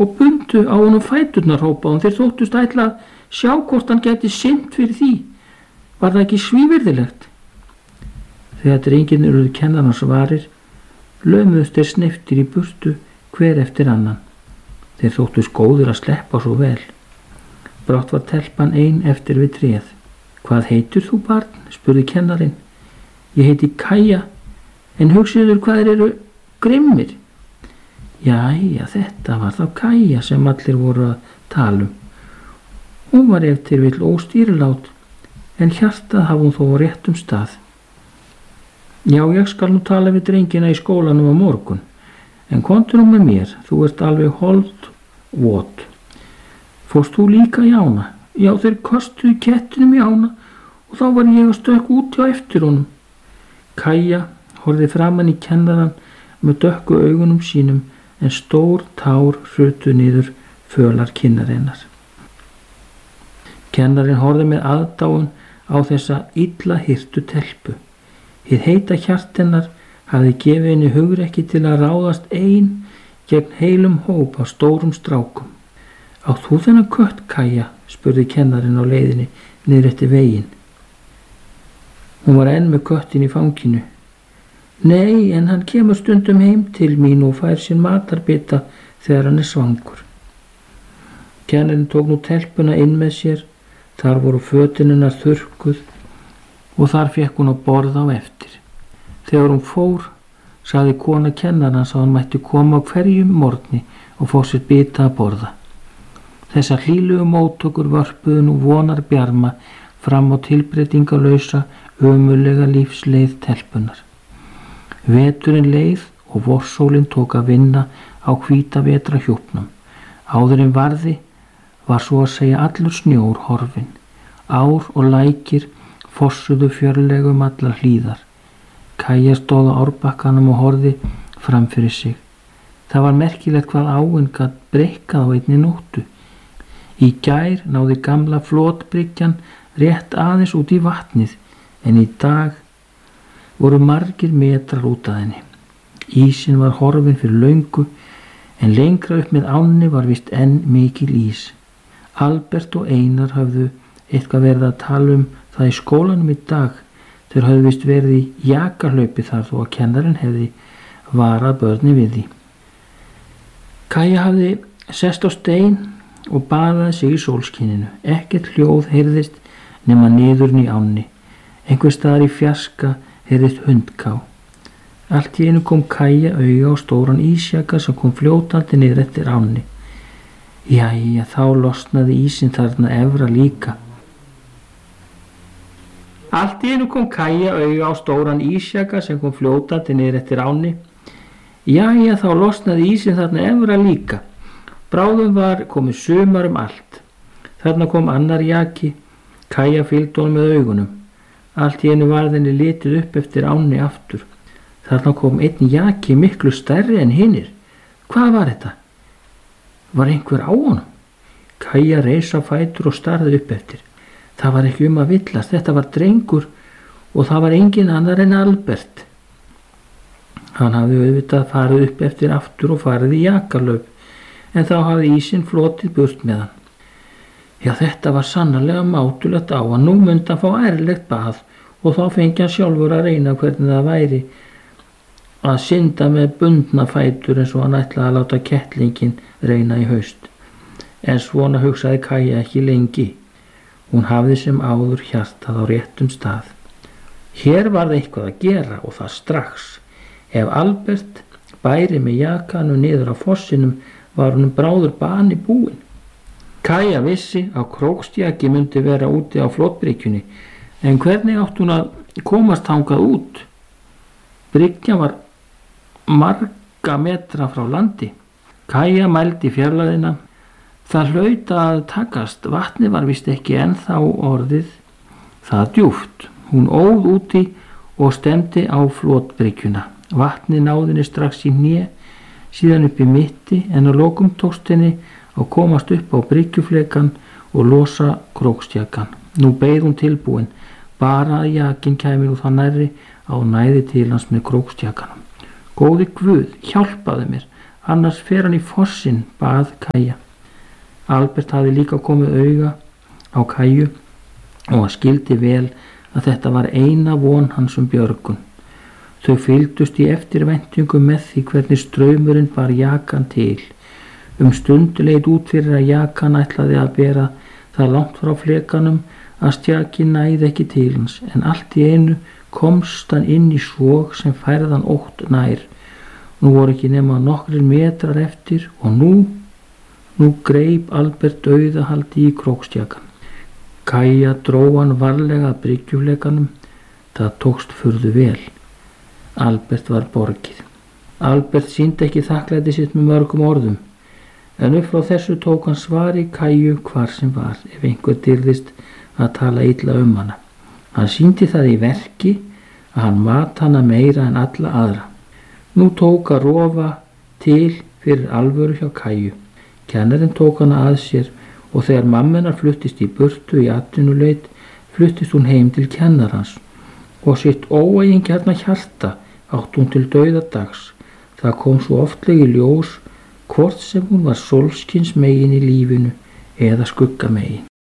og bundu á honum fæturnar, hrópaði hún. Þeir þóttust ætla að sjá hvort hann gæti sinnt fyrir því. Var það ekki svívirðilegt? Þegar drengirnir urðu kennarans varir, lömuðust þeir sneyptir í burtu hver eftir annan. Þeir þóttust góðir að sleppa svo vel. Brátt var telpan ein eftir við tréð. Hvað heitir þú, barn? Spurði kennarinn. Ég heiti Kaja, en hugsiður hvað þeir eru grimmir. Jæja, þetta var þá Kaja sem allir voru að tala um. Hún var ef til vill óstýrilát, en hjartað hafði hún þó á réttum stað. Já, ég skal nú tala við drengina í skólanum á morgun, en komdu nú með mér, þú ert alveg holdvot. Fórst þú líka í ána? Já, þeir kostuðu kettinum í ána og þá var ég að stökk út á eftir honum. Kaja horfði framan í kennaran með dökku augunum sínum, en stór tár hrutu niður fölar kinnar hennar. Kennarinn horfði með aðdáun á þessa illa hirtu telpu. Hið heita hjart hennar hafði gefið henni hugrekki til að ráðast ein gegn heilum hóp af stórum strákum. Átt þú þennan kött, Kaja? Spurði kennarinn á leiðinni niður eftir veginn. Hún var enn með köttin í fanginu. Nei, en hann kemur stundum heim til mín og fær sér matarbita þegar hann er svangur. Kennarinn tók nú telpuna inn með sér. Þar voru fötin hennar þurrkuð og þar fékk hún að borða á eftir. Þegar hún fór, sagði kona kennarans að hann mætti koma á hverjum morgni og fá sér bita að borða. Þessar hlýlugu móttökur vörpuðu nú vonar bjarma fram á tilbreytingalausa, ömurlega lífsleið telpunar. Veturinn leið og vorsólin tók að vinna á hvíta vetrahjúpnum. Áður en varði var svo að segja allur snjór horfinn. Ár og lækir fossuðu fjörlegum allar hlíðar. Kaja stóð á árbakkanum og horfði fram fyrir sig. Það var merkilegt hvað áin gat breikkað á einni nóttu. Í gær náði gamla flotbryggjan rétt aðeins út í vatnið, en í dag voru margir metrar út að henni. Ísin var horfinn fyrir löngu, en lengra upp með ánni var víst enn mikil ís. Albert og Einar hafðu eitthvað verið að tala um það í skólanum í dag. Þeir hafðu víst verið í jakahlaupi þar þó að kennarinn hefði varað börni við því. Kaja hafði sest á stein og baðaði sig í sólskininu. Ekkert hljóð heyrðist nema niðurinn í ánni. Einhvers staðar í fjarska heyrðist hundká. Allt í einu kom Kaja auga á stóran ísjaka sem kom fljótandi niður eftir ánni. Jæja, þá losnaði ísinn þarna efra líka. Allt í einu kom Kaja auga á stóran ísjaka sem kom fljótandi niður eftir ánni. Jæja, þá losnaði ísinn þarna efra líka. Bráðum var komið sumar allt. Þarna kom annar jaki. Kaja fylgdi honum með augunum. Allt í einu varð henni litið upp eftir ánni aftur. Þarna kom einn jaki miklu stærri en hinnir. Hvað var þetta? Var einhver á honum? Kaja reis á fætur og starði upp eftir. Það var ekki að villast, þetta var drengur og það var engin annar en Albert. Hann hafði auðvitað farið upp eftir aftur og farið í jakalaup, en þá hafði ísinn flotið burt með hann. Já, þetta var sannarlega mátulegt á hann. Nú myndi hann fá ærlegt bað og þá fengi hann sjálfur að reyna hvernig það væri að synda með bundna fætur eins og hann ætlaði að láta kettlingin reyna í haust. En svona hugsaði Kaja ekki lengi. Hún hafði sem áður hjartað á réttum stað. Hér var það eitthvað að gera og það strax. Ef Albert bæri með jakanum niður á fossinum var honum bráður bani búinn. Kaja vissi að krókstjaki myndi vera úti á flotbryggjunni, en hvernig átti hún að komast þangað út? Bryggjan var marga metra frá landi. Kaja mældi fjarlægðina. Það hlaut að takast. Vatnið var víst ekki ennþá orðið það djúpt. Hún óð úti og stemdi á flotbryggjuna. Vatnið náði henni strax í hné, síðan upp í mitti, en að lokum tókst henni að komast upp á bryggjuflekan og losa krókstjakan. Nú beið hún tilbúin, bara að jakinn kæmi nú það nærri á næði til hans með krókstjakanum. Góði Guð, hjálpaðu mér, annars fer hann í fossinn, bað Kaja. Albert hafði líka komið auga á Kaju og hann skildi vel að þetta var eina von hans björgun. Þau fylgdust í eftirvæntingu með því hvernig straumurinn bar jakan til. Stund leit út fyrir að jakan ætlaði að bera það langt frá flekanum að stjakinn næði ekki til hans, en allt í einu komst hann inn í svog sem færðan ótt nær. Nú voru ekki nema nokkrir metrar eftir og nú greip Albert dauðahaldi í krókstjakan. Kaja dró hann varlega að bryggjuflekanum. Það tókst furðu vel. Albert var borgið. Albert sýndi ekki þakklæti sitt með mörgum orðum, en upp frá þessu tók hann svari Kaju hvar sem var ef einhver dirðist að tala illa hana. Hann sýndi það í verki að hann mat hana meira en alla aðra. Nú tók að rofa til fyrir alvöru hjá Kaju. Kennarinn tók hana að sér og þegar mammenar fluttist í burtu í atvinnuleit, fluttist hún heim til kennarans og sitt óeigingjarna hjarta átt hún til dauðadags. Það kom svo oftlega í ljós hvort sem hún var sólskins megin í lífinu eða skugga megin.